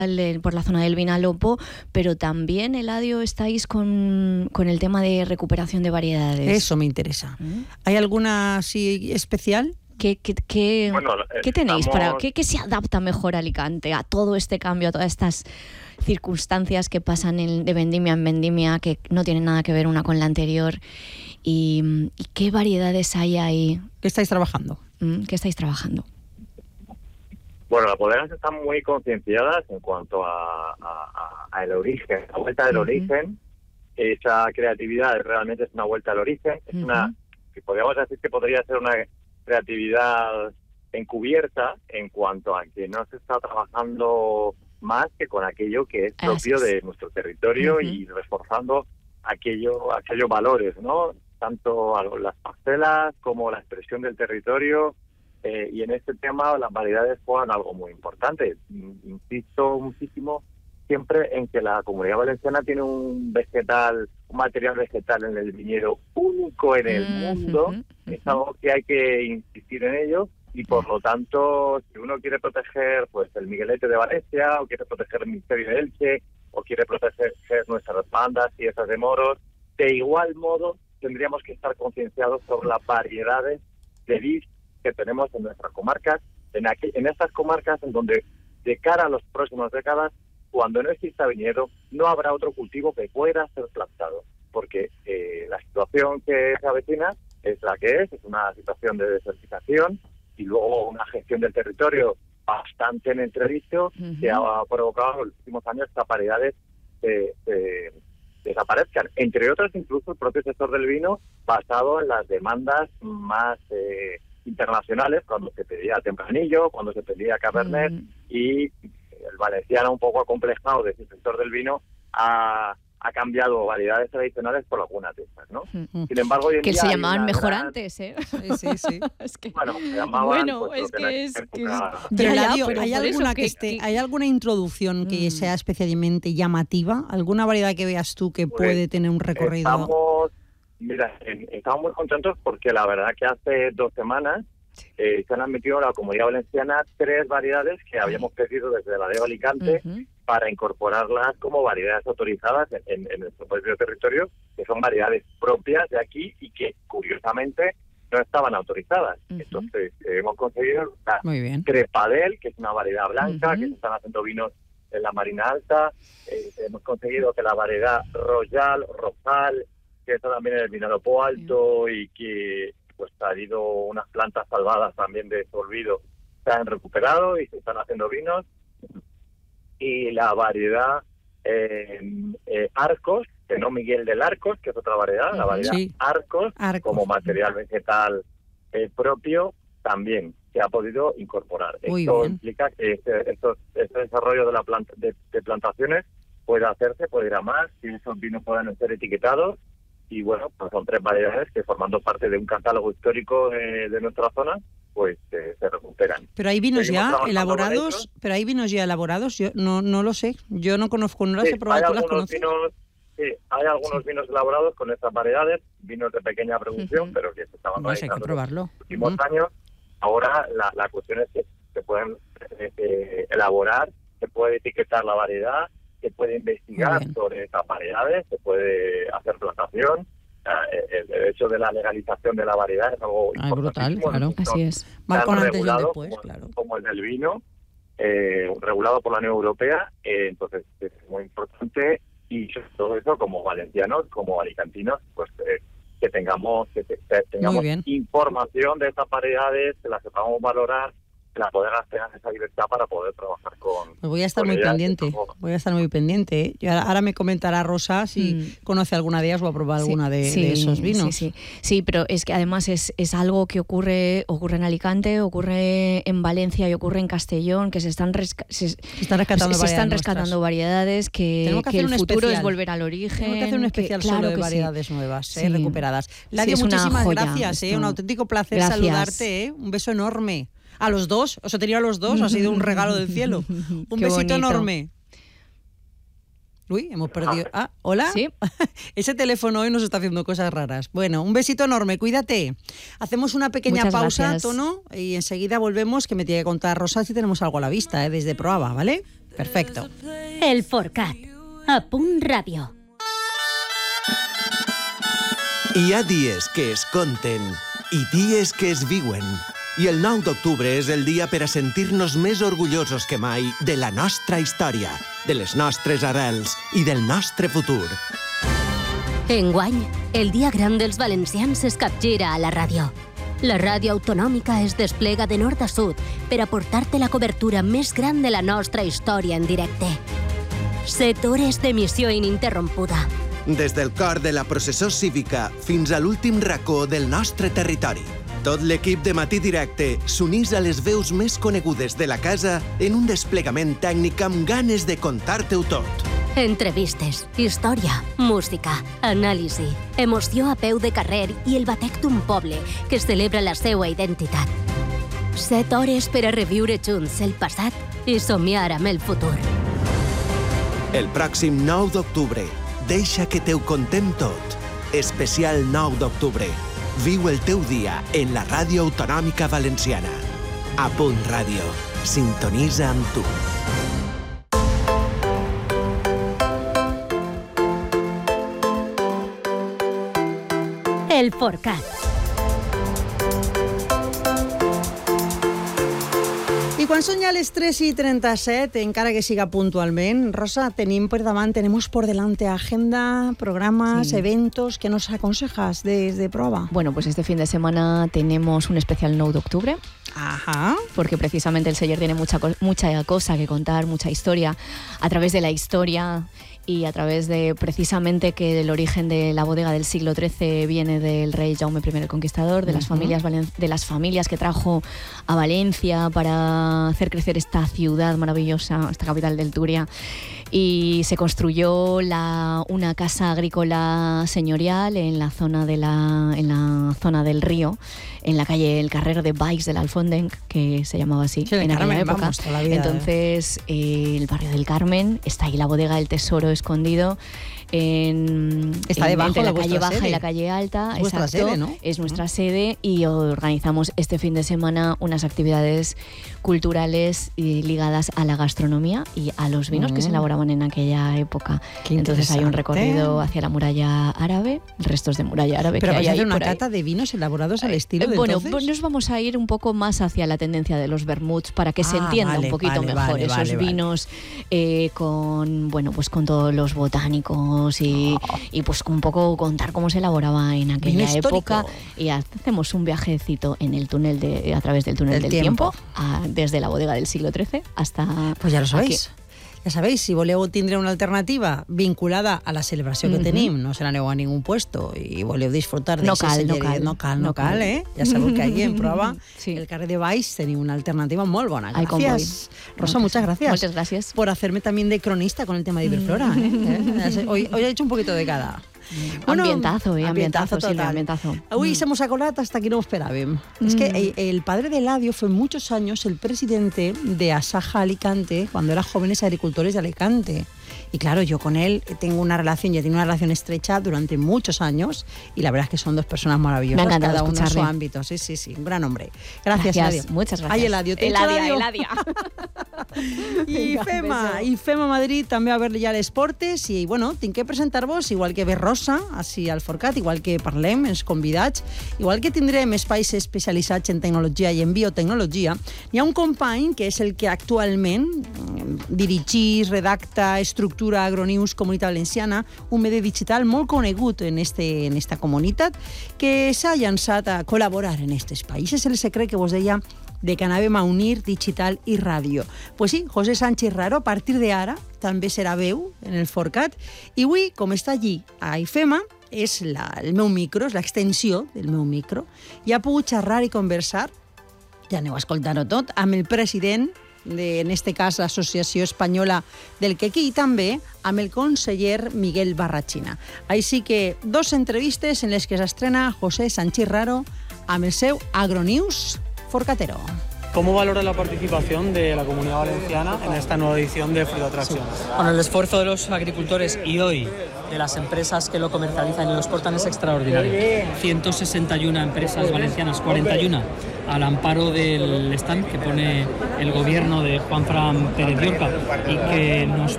por la zona del Vinalopó, pero también, Eladio, estáis con el tema de recuperación de variedades. Eso me interesa. ¿Hay alguna así especial? ¿Qué tenéis qué se adapta mejor a Alicante, a todo este cambio, a todas estas circunstancias que pasan de vendimia en vendimia, que no tienen nada que ver una con la anterior? ¿Y qué variedades hay ahí? ¿Qué estáis trabajando? ¿Qué estáis trabajando? Bueno, las bodegas están muy concienciadas en cuanto a el origen, la vuelta del origen. Esa creatividad realmente es una vuelta al origen. Es una, que podríamos decir que podría ser una creatividad encubierta en cuanto a que no se está trabajando más que con aquello que es propio de nuestro territorio y reforzando aquellos valores, ¿no? Tanto las parcelas como la expresión del territorio. Y en este tema las variedades juegan algo muy importante. Insisto muchísimo siempre en que la Comunidad Valenciana tiene un material vegetal en el viñedo único en el mundo. Es algo que hay que insistir en ello, y por lo tanto, si uno quiere proteger pues el Miguelete de Valencia, o quiere proteger el Misterio de Elche, o quiere proteger nuestras bandas y esas de moros, de igual modo tendríamos que estar concienciados sobre las variedades de vid que tenemos en nuestras comarcas, en estas comarcas en donde de cara a las próximas décadas, cuando no exista viñedo, no habrá otro cultivo que pueda ser plantado, porque la situación que se avecina es la que es una situación de desertización y luego una gestión del territorio bastante en entredicho, que ha provocado en los últimos años que estas variedades desaparezcan. Entre otras, incluso el propio sector del vino, basado en las demandas más internacionales, cuando se pedía Tempranillo, cuando se pedía Cabernet, y el valenciano, un poco acomplejado de ese sector del vino, ha cambiado variedades tradicionales por algunas de estas, ¿no? Sin embargo, hoy en que día se llamaban mejor antes, ¿eh? Sí. Es que, bueno, se llamaban... Pero Eladio, ¿hay alguna introducción que sea especialmente llamativa? ¿Alguna variedad que veas tú que puede tener un recorrido? Estamos muy contentos porque la verdad que hace 2 semanas se han admitido a la Comunidad Valenciana 3 variedades que habíamos pedido desde la DEO Alicante para incorporarlas como variedades autorizadas en nuestro propio territorio, que son variedades propias de aquí y que curiosamente no estaban autorizadas. Entonces hemos conseguido la Trepadel, que es una variedad blanca, que se están haciendo vinos en la Marina Alta. Hemos conseguido que la variedad Rosal, que está también en el Vinalopó Alto y que pues ha habido unas plantas salvadas también de su olvido, se han recuperado y se están haciendo vinos. Y la variedad Arcos, que no Miguel del Arcos, que es otra variedad, la variedad Arcos, como material vegetal propio, también se ha podido incorporar. Esto implica que este desarrollo de plantaciones puede hacerse, puede ir a más, y esos vinos puedan ser etiquetados. Y bueno, pues son 3 variedades que, formando parte de un catálogo histórico de nuestra zona, pues se recuperan. Pero hay vinos ya elaborados. Yo no lo sé. Yo no conozco, no las he probado. ¿Tú las conoces? Hay algunos vinos elaborados con estas variedades, vinos de pequeña producción, pero que se estaban realizando en los últimos años. Ahora la cuestión es que se pueden elaborar, se puede etiquetar la variedad, se puede investigar sobre estas variedades, se puede hacer plantación. El hecho de la legalización de la variedad es algo brutal, claro, así es. Marco antes y después, claro. Como el del vino, regulado por la Unión Europea, entonces es muy importante, y todo eso como valencianos, como alicantinos, pues que tengamos información de estas variedades, que las sepamos valorar, que las bodegas tengan esa libertad para poder trabajar con... Pues voy a estar muy pendiente. Yo ahora me comentará Rosa si conoce alguna de ellas o ha probado alguna de esos vinos. Sí, pero es que además es algo que ocurre en Alicante, ocurre en Valencia y ocurre en Castellón, que se están rescatando variedades, que el futuro es volver al origen. Tenemos que hacer un especial solo de variedades nuevas, recuperadas. Eladio, muchísimas gracias, un auténtico placer saludarte, un beso enorme. A los dos, os he tenido a los dos, ha sido un regalo del cielo. Un besito enorme. Uy, hemos perdido... ¿hola? ¿Sí? Ese teléfono hoy nos está haciendo cosas raras. Bueno, un besito enorme, cuídate. Hacemos una pequeña pausa, Tono, y enseguida volvemos, que me tiene que contar Rosa si tenemos algo a la vista, desde Proaba, ¿vale? Perfecto. El Forcat, a Punt Ràdio. Hi ha dies que es conten i dies que es viuen. I el 9 d'octubre és el dia per a sentir-nos més orgullosos que mai de la nostra història, de les nostres arrels i del nostre futur. Enguany, el dia gran dels valencians es capgira a la ràdio. La ràdio autonòmica es desplega de nord a sud per aportar-te la cobertura més gran de la nostra història en directe. 7 hores d'emissió ininterrompuda. Des del cor de la processó cívica fins a l'últim racó del nostre territori. Tot l'equip de Matí Directe s'unís a les veus més conegudes de la casa en un desplegament tècnic amb ganes de contar-te-ho tot. Entrevistes, història, música, anàlisi, emoció a peu de carrer i el batec d'un poble que celebra la seva identitat. 7 hores per a reviure junts el passat i somiar amb el futur. El pròxim 9 d'octubre, deixa que te ho contem tot. Especial 9 d'octubre. Viu el teu dia en la ràdio autonòmica valenciana. A Punt Ràdio. Sintonitza amb tu. El Forcat. I quan són ja les 3:37, encara que siga puntualment, Rosa, tenemos por delante agenda, programas, eventos. ¿Qué nos aconsejas de prueba? Bueno, pues este fin de semana tenemos un especial 9 de octubre. Ajá. Porque precisamente el Seller tiene mucha cosa que contar, mucha historia. A través de la historia y a través de precisamente que el origen de la bodega del siglo XIII viene del rey Jaume I el Conquistador, de las familias que trajo a Valencia para hacer crecer esta ciudad maravillosa, esta capital del Túria. Y se construyó una casa agrícola señorial en la zona del río, en la calle El Carrer de Baix de l'Alfondenc, que se llamaba así en aquella época. Vamos, toda la vida, entonces, el barrio del Carmen, está ahí la bodega del Tesoro escondido. Está debajo entre de la calle baja sede. y la calle alta. Es vuestra sede, ¿no? Es nuestra sede y organizamos este fin de semana unas actividades culturales ligadas a la gastronomía y a los vinos que se elaboraban en aquella época. Entonces hay un recorrido hacia la muralla árabe, restos de muralla árabe. Pero vais a hacer una cata de vinos elaborados al estilo de entonces. Pues nos vamos a ir un poco más hacia la tendencia de los vermuts para que se entienda un poquito mejor esos vinos con todos los botánicos y pues un poco contar cómo se elaboraba en aquella época. Y hacemos un viajecito en el túnel a través del túnel del tiempo desde la bodega del siglo XIII hasta... Pues ya lo sabéis. Aquí. Ja sabeu, si voleu tindre una alternativa vinculada a la celebració que tenim, no se n'aneu a ningú puesto i voleu disfrutar de no cal, Ja sabeu que allí en prova el carrer de Baix tenim una alternativa molt bona. Gracias. Rosa, muchas gracias. Muchas gracias. Por hacerme también de cronista con el tema de Iberflora. Hoy he hecho un poquito de cada. Bueno, ambientazo, Silvia, ambientazo. Hoy se hemos acordado hasta que no esperábamos. Es que el padre de Eladio fue muchos años el presidente de Asaja Alicante cuando era Jóvenes Agricultores de Alicante. Y claro, yo con él tengo una relación, ya tengo una relación estrecha durante muchos años y la verdad es que son dos personas maravillosas, cada uno en su ámbito. Sí, un gran hombre. Gracias, Eladio. Muchas gracias. Ay, Eladio, Eladia. I FEMA Madrid també va haver ja les portes i, bueno, tinc que presentar-vos, igual que ve Rosa, així al Forcat, igual que parlem, els convidats, igual que tindrem espais especialitzats en tecnologia i en biotecnologia, hi ha un company que és el que actualment dirigís, redacta, estructura Agronews Comunitat Valenciana, un medi digital molt conegut en esta comunitat, que s'ha llançat a col·laborar en aquest espai. És el secret que vos deia de que anàvem a unir digital i ràdio. Pues sí, José Sánchez Raro, a partir d'ara, també serà veu en el Forcat. I avui, com està allí a IFEMA, és el meu micro, és l'extensió del meu micro, i ha pogut xerrar i conversar, ja aneu a escoltar-ho tot, amb el president en este cas l'Associació Espanyola del Quequi i també amb el conseller Miguel Barrachina. Així que 2 entrevistes en les que s'estrena José Sánchez Raro amb el seu Agronews Forcatero. ¿Cómo valora la participación de la Comunidad Valenciana en esta nueva edición de Fruit Attraction? Sí. Bueno, el esfuerzo de los agricultores y hoy de las empresas que lo comercializan y lo exportan es extraordinario. 161 empresas valencianas, 41 al amparo del stand que pone el gobierno de Juanfran Pérez Llorca y que nos